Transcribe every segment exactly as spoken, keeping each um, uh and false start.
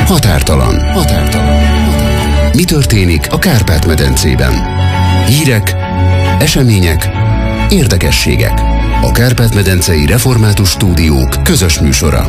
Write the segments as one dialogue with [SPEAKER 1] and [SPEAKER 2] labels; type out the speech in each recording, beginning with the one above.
[SPEAKER 1] Határtalan. Határtalan. Mi történik a Kárpát-medencében? Hírek, események, érdekességek. A Kárpát-medencei Református Stúdiók közös műsora.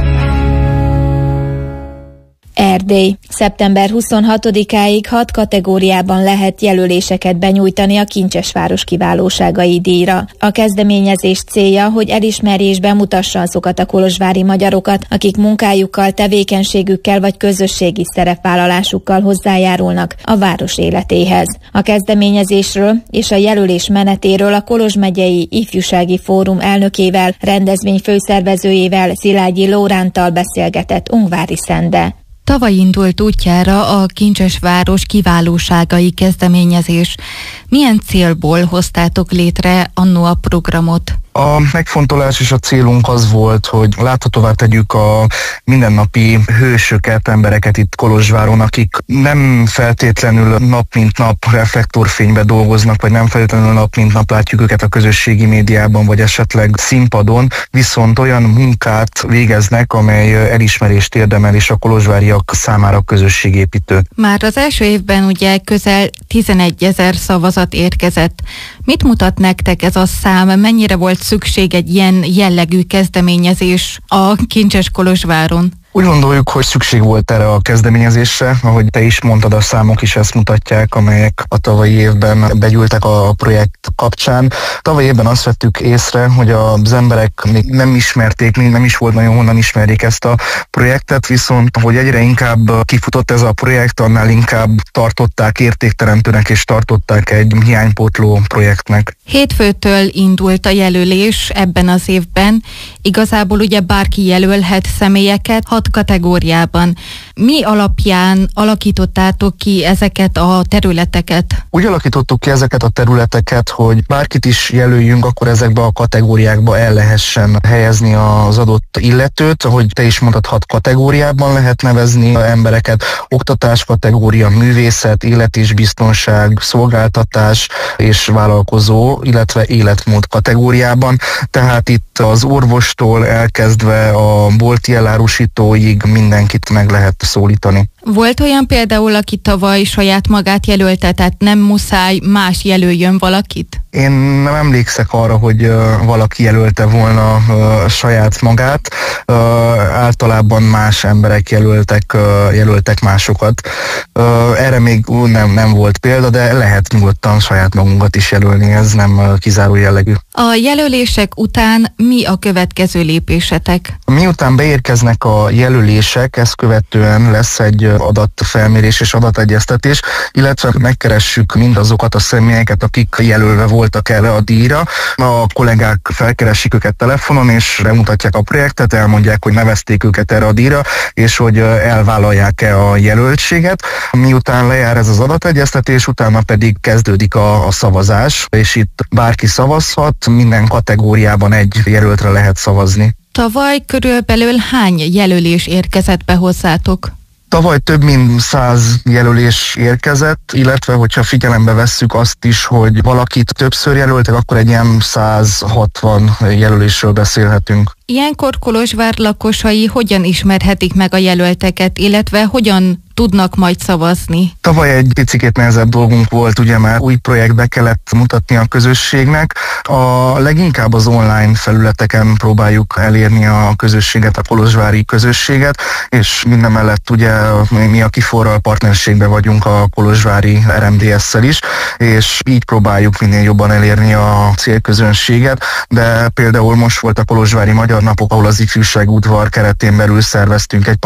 [SPEAKER 2] Erdély. szeptember huszonhatodikáig hat kategóriában lehet jelöléseket benyújtani a Kincsesváros kiválóságai díjra. A kezdeményezés célja, hogy elismerésben mutassa azokat a kolozsvári magyarokat, akik munkájukkal, tevékenységükkel vagy közösségi szerepvállalásukkal hozzájárulnak a város életéhez. A kezdeményezésről és a jelölés menetéről a Kolozs megyei Ifjúsági Fórum elnökével, rendezvény főszervezőjével, Szilágyi Lóránttal beszélgetett Ungvári Szende.
[SPEAKER 3] Tavaly indult útjára a Kincsesváros kiválóságai kezdeményezés. Milyen célból hoztátok létre annó a programot?
[SPEAKER 4] A megfontolás és a célunk az volt, hogy láthatóvá tegyük a mindennapi hősöket, embereket itt Kolozsváron, akik nem feltétlenül nap mint nap reflektorfénybe dolgoznak, vagy nem feltétlenül nap mint nap látjuk őket a közösségi médiában, vagy esetleg színpadon, viszont olyan munkát végeznek, amely elismerést érdemel, és a kolozsváriak számára közösségépítő.
[SPEAKER 3] Már az első évben ugye közel tizenegyezer szavazat érkezett. Mit mutat nektek ez a szám? Mennyire volt szükség egy ilyen jellegű kezdeményezés a Kincses Kolozsváron?
[SPEAKER 4] Úgy gondoljuk, hogy szükség volt erre a kezdeményezésre, ahogy te is mondtad, a számok is ezt mutatják, amelyek a tavalyi évben begyűltek a projekt kapcsán. Tavalyi évben azt vettük észre, hogy az emberek még nem ismerték, nem is volt nagyon honnan ismerjék ezt a projektet, viszont hogy egyre inkább kifutott ez a projekt, annál inkább tartották értékteremtőnek és tartották egy hiánypótló projektnek.
[SPEAKER 3] Hétfőtől indult a jelölés ebben az évben. Igazából ugye bárki jelölhet személyeket, hat kategóriában. Mi alapján alakítottátok ki ezeket a területeket?
[SPEAKER 4] Úgy alakítottuk ki ezeket a területeket, hogy bárkit is jelöljünk, akkor ezekbe a kategóriákba el lehessen helyezni az adott illetőt. Ahogy te is mondtad, hat kategóriában lehet nevezni embereket. Oktatás kategória, művészet, élet és biztonság, szolgáltatás és vállalkozó, illetve életmód kategóriában. Tehát itt az orvostól elkezdve a bolti elárusítóig mindenkit meg lehet szólítani.
[SPEAKER 3] Volt olyan például, aki tavaly saját magát jelölte, tehát nem muszáj más jelöljön valakit?
[SPEAKER 4] Én nem emlékszek arra, hogy uh, valaki jelölte volna uh, saját magát. Uh, általában más emberek jelöltek, uh, jelöltek másokat. Uh, erre még uh, nem, nem volt példa, de lehet nyugodtan saját magunkat is jelölni, ez nem uh, kizáró jellegű.
[SPEAKER 3] A jelölések után mi a következő lépésetek?
[SPEAKER 4] Miután beérkeznek a jelölések, ezt követően lesz egy adatfelmérés és adategyeztetés, illetve megkeressük mindazokat a személyeket, akik jelölve voltak erre a díjra. A kollégák felkeresik őket telefonon, és bemutatják a projektet, elmondják, hogy nevezték őket erre a díjra, és hogy elvállalják-e a jelöltséget. Miután lejár ez az adategyeztetés, utána pedig kezdődik a, a szavazás, és itt bárki szavazhat, minden kategóriában egy jelöltre lehet szavazni.
[SPEAKER 3] Tavaly körülbelül hány jelölés érkezett be hozzátok?
[SPEAKER 4] Tavaly több mint száz jelölés érkezett, illetve hogyha figyelembe vesszük azt is, hogy valakit többször jelöltek, akkor egy ilyen száz hatvan jelölésről beszélhetünk.
[SPEAKER 3] Ilyenkor Kolozsvár lakosai hogyan ismerhetik meg a jelölteket, illetve hogyan tudnak majd szavazni?
[SPEAKER 4] Tavaly egy picikét nehezebb dolgunk volt, ugye már új projektbe kellett mutatni a közösségnek. A leginkább az online felületeken próbáljuk elérni a közösséget, a kolozsvári közösséget, és mindemellett ugye mi a Kiforral partnerségben vagyunk a kolozsvári er em dé es-szel is, és így próbáljuk minél jobban elérni a célközönséget, de például most volt a Kolozsvári Magyar Napok, ahol az Ifjúság Udvar keretén belül szerveztünk egy